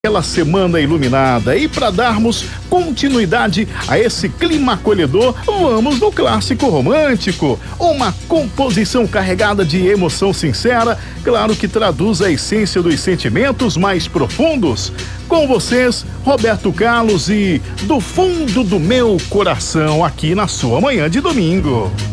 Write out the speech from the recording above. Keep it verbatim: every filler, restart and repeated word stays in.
Aquela semana iluminada, e para darmos continuidade a esse clima acolhedor, vamos no clássico romântico, uma composição carregada de emoção sincera, claro que traduz a essência dos sentimentos mais profundos. Com vocês, Roberto Carlos e Do Fundo do Meu Coração, aqui na sua manhã de domingo.